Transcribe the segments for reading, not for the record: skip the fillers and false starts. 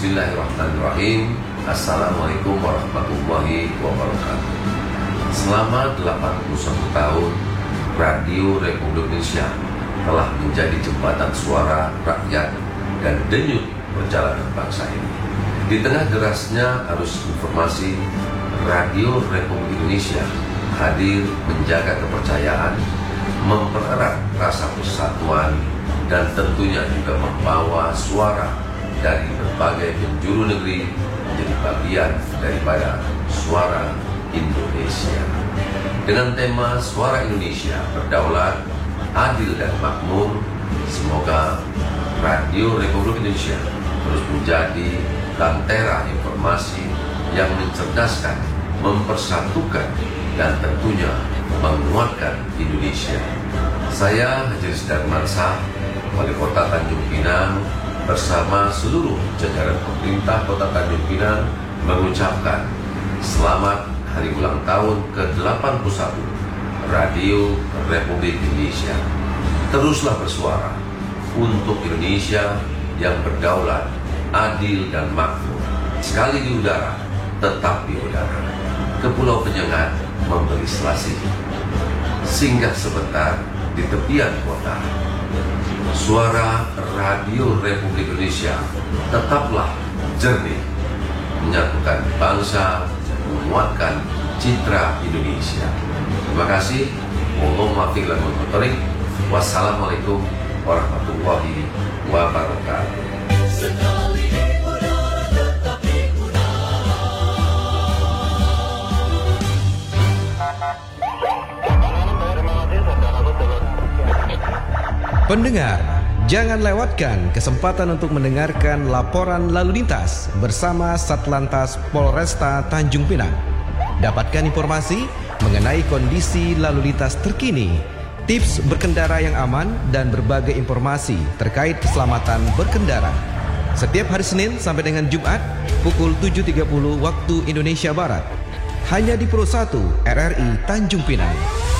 Bismillahirrahmanirrahim. Assalamualaikum warahmatullahi wabarakatuh. Selama 81 tahun, Radio Republik Indonesia telah menjadi jembatan suara rakyat dan denyut perjalanan bangsa ini. Di tengah derasnya arus informasi, Radio Republik Indonesia hadir menjaga kepercayaan, mempererat rasa persatuan, dan tentunya juga membawa suara dari berbagai penjuru negeri menjadi bagian daripada suara Indonesia. Dengan tema Suara Indonesia Berdaulat, Adil dan Makmur, semoga Radio Republik Indonesia terus menjadi lentera informasi yang mencerdaskan, mempersatukan, dan tentunya menguatkan Indonesia. Saya Haji Darmansyah, Wali Kota Tanjung Pinang, bersama seluruh jajaran pemerintah Kota Tanjung Pinang mengucapkan selamat hari ulang tahun ke-81 Radio Republik Indonesia. Teruslah bersuara untuk Indonesia yang berdaulat, adil dan makmur. Sekali di udara, tetap di udara. Ke pulau penyengat memberi selasih. Singgah sebentar di tepian kota. Suara Radio Republik Indonesia tetaplah jernih, menyatukan bangsa, menguatkan citra Indonesia. Terima kasih. Wassalamualaikum warahmatullahi wabarakatuh. Pendengar, jangan lewatkan kesempatan untuk mendengarkan laporan lalu lintas bersama Satlantas Polresta Tanjung Pinang. Dapatkan informasi mengenai kondisi lalu lintas terkini, tips berkendara yang aman, dan berbagai informasi terkait keselamatan berkendara. Setiap hari Senin sampai dengan Jumat pukul 7.30 waktu Indonesia Barat. Hanya di Pro 1 RRI Tanjung Pinang.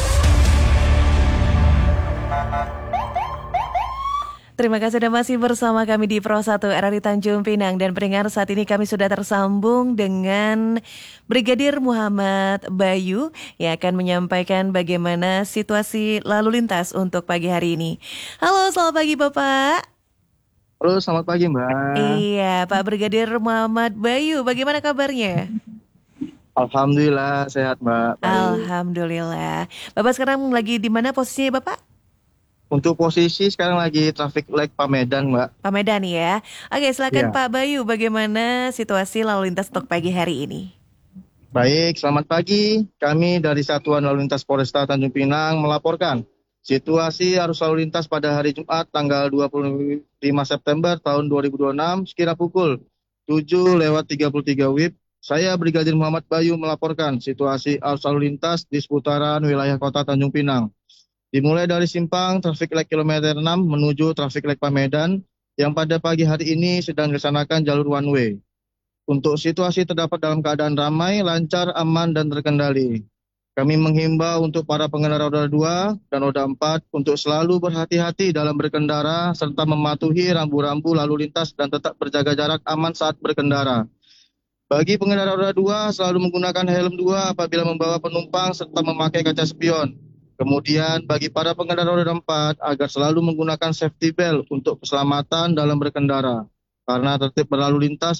Terima kasih sudah masih bersama kami di Pro 1 RRI Tanjung Pinang. Dan pendengar, saat ini kami sudah tersambung dengan Brigadir Muhammad Bayu yang akan menyampaikan bagaimana situasi lalu lintas untuk pagi hari ini. Halo, selamat pagi Bapak. Halo, selamat pagi Mbak. Iya, Pak Brigadir Muhammad Bayu, bagaimana kabarnya? Alhamdulillah, sehat Mbak. Alhamdulillah. Bapak sekarang lagi di mana posisinya Bapak? Untuk posisi sekarang lagi traffic light Pamedan, Mbak. Pamedan ya. Oke, silakan Ya. Pak Bayu, bagaimana situasi lalu lintas untuk pagi hari ini? Baik, selamat pagi. Kami dari Satuan Lalu Lintas Polresta Tanjung Pinang melaporkan situasi arus lalu lintas pada hari Jumat tanggal 25 September tahun 2026 sekira pukul 7:33 WIB. Saya Brigadir Muhammad Bayu melaporkan situasi arus lalu lintas di seputaran wilayah Kota Tanjung Pinang. Dimulai dari simpang traffic light kilometer 6 menuju traffic light Pamedan yang pada pagi hari ini sedang dilaksanakan jalur one way. Untuk situasi terdapat dalam keadaan ramai, lancar, aman, dan terkendali. Kami menghimbau untuk para pengendara roda 2 dan roda 4 untuk selalu berhati-hati dalam berkendara serta mematuhi rambu-rambu lalu lintas dan tetap berjaga jarak aman saat berkendara. Bagi pengendara roda 2 selalu menggunakan helm 2 apabila membawa penumpang serta memakai kaca spion. Kemudian bagi para pengendara roda 4 agar selalu menggunakan safety belt untuk keselamatan dalam berkendara. Karena tertib berlalu lintas